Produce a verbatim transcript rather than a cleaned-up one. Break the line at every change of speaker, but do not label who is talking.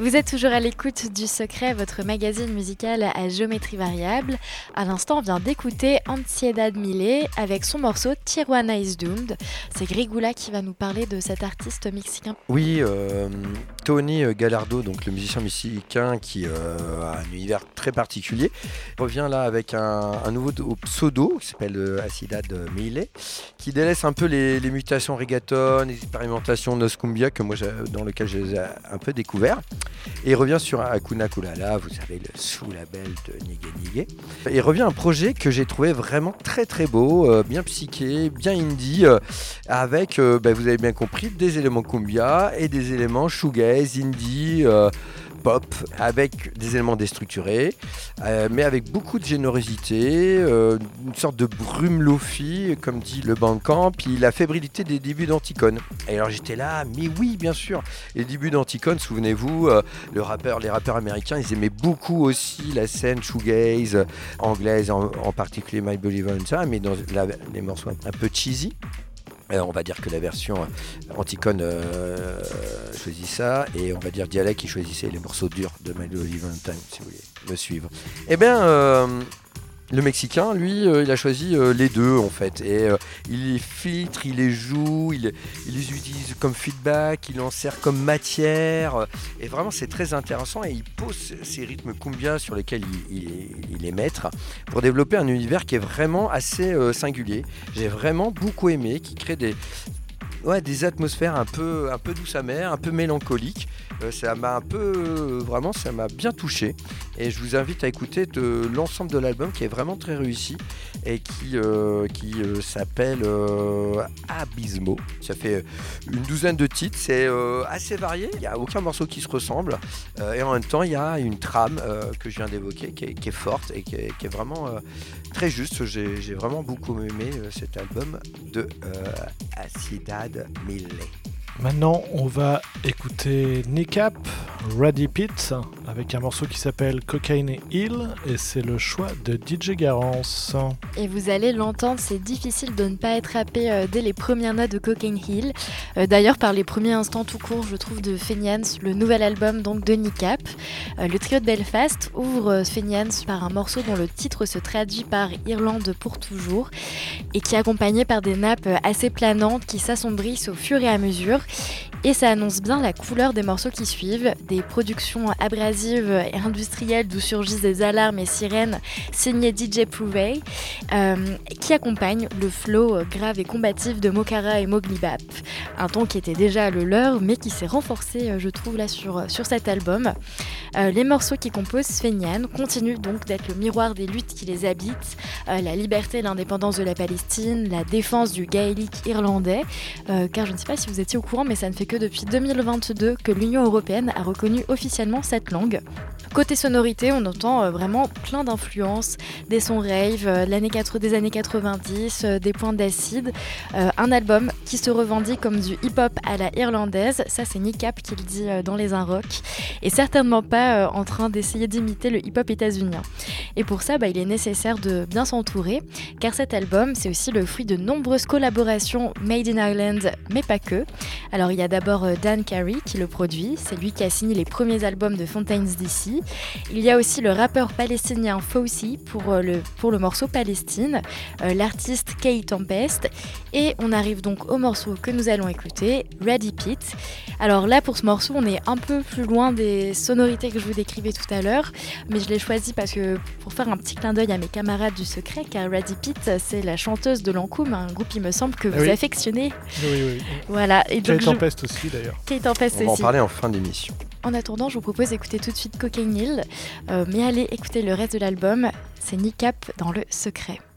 Vous êtes toujours à l'écoute du Secret, votre magazine musical à géométrie variable. À l'instant, on vient d'écouter Ansiedad Millet avec son morceau Tijuana is Doomed. C'est Grigula qui va nous parler de cet artiste mexicain.
Oui, euh, Tony Gallardo, donc le musicien mexicain qui euh, a un univers très particulier, revient là avec un, un nouveau pseudo qui s'appelle euh, Ansiedad Millet, qui délaisse un peu les, les mutations reggaeton, les expérimentations nos cumbia que moi dans lequel je les ai un peu découvert. Et il revient sur Hakuna Kulala, vous savez, le sous-label de Nigue Nigue. Et il revient un projet que j'ai trouvé vraiment très très beau, euh, bien psyché, bien indie, euh, avec, euh, bah, vous avez bien compris, des éléments cumbia et des éléments shoegaze, indie, euh, pop, avec des éléments déstructurés, euh, mais avec beaucoup de générosité, euh, une sorte de brume lofi, comme dit le Bandcamp, puis la fébrilité des débuts d'Anticon. Et alors j'étais là, mais oui, bien sûr, les débuts d'Anticon, souvenez-vous, euh, le rappeur, les rappeurs américains, ils aimaient beaucoup aussi la scène shoegaze anglaise, en, en particulier My Believe in Time, mais dans la, les morceaux un, un peu cheesy. Alors on va dire que la version Anticon euh, choisit ça, et on va dire Dialect qui choisissait les morceaux durs de My Believe in Time, si vous voulez me suivre. Eh bien, euh, le Mexicain, lui, euh, il a choisi euh, les deux en fait, et euh, il les filtre, il les joue, il, il les utilise comme feedback, il en sert comme matière, et vraiment c'est très intéressant, et il pose ces rythmes cumbia sur lesquels il, il, il est maître pour développer un univers qui est vraiment assez euh, singulier. J'ai vraiment beaucoup aimé, qui crée des... Ouais, des atmosphères un peu, un peu douce amère, un peu mélancoliques. Euh, ça m'a un peu, euh, vraiment, ça m'a bien touché. Et je vous invite à écouter de l'ensemble de l'album qui est vraiment très réussi et qui, euh, qui euh, s'appelle euh, Abismo. Ça fait une douzaine de titres, c'est euh, assez varié. Il n'y a aucun morceau qui se ressemble. Euh, et en même temps, il y a une trame euh, que je viens d'évoquer qui est, qui est forte et qui est, qui est vraiment euh, très juste. J'ai, j'ai vraiment beaucoup aimé euh, cet album de euh, Ansiedad Millet.
Maintenant, on va écouter Kneecap, Ready Pit, avec un morceau qui s'appelle Cocaine Hill, et c'est le choix de D J Garance.
Et vous allez l'entendre, c'est difficile de ne pas être happé euh, dès les premières notes de Cocaine Hill. Euh, d'ailleurs, par les premiers instants tout court, je trouve, de Fenians, le nouvel album donc de Kneecap. Euh, le trio de Belfast ouvre euh, Fenians par un morceau dont le titre se traduit par Irlande pour toujours, et qui est accompagné par des nappes assez planantes qui s'assombrissent au fur et à mesure. Et ça annonce bien la couleur des morceaux qui suivent, des productions abrasives et industrielles d'où surgissent des alarmes et sirènes signées D J Provey, euh, qui accompagnent le flow grave et combatif de Mokara et Moglibap. Un ton qui était déjà le leur, mais qui s'est renforcé, je trouve, là sur, sur cet album. Euh, les morceaux qui composent Fenian continuent donc d'être le miroir des luttes qui les habitent, euh, la liberté et l'indépendance de la Palestine, la défense du gaélique irlandais, euh, car je ne sais pas si vous étiez au courant, mais ça ne fait que depuis deux mille vingt-deux que l'Union européenne a reconnu officiellement cette langue. Côté sonorité, on entend vraiment plein d'influences, des sons rave, l'année quatre, des années quatre-vingt-dix, des pointes d'acide. Euh, un album qui se revendique comme du hip-hop à la irlandaise, ça c'est Kneecap qui le dit dans Les Un Rock, et certainement pas en train d'essayer d'imiter le hip-hop états-unien. Et pour ça, bah, il est nécessaire de bien s'entourer, car cet album, c'est aussi le fruit de nombreuses collaborations made in Ireland, mais pas que. Alors il y a d'abord Dan Carey qui le produit, c'est lui qui a signé les premiers albums de Fontaines D C. Il y a aussi le rappeur palestinien Fawzi pour le, pour le morceau Palestine, euh, l'artiste Kay Tempest, et on arrive donc au morceau que nous allons écouter, Ready Pit. Alors là pour ce morceau on est un peu plus loin des sonorités que je vous décrivais tout à l'heure, mais je l'ai choisi parce que pour faire un petit clin d'œil à mes camarades du secret, car Ready Pit c'est la chanteuse de Lancôme, un groupe il me semble que vous ah oui. affectionnez.
Oui, oui, oui.
Voilà.
Et Kay Tempest je... aussi d'ailleurs.
Kay Tempest
on va
aussi.
en parler en fin d'émission.
En attendant, je vous propose d'écouter tout de suite Cocaine Hill, euh, mais allez écouter le reste de l'album, c'est Kneecap dans Le Secret.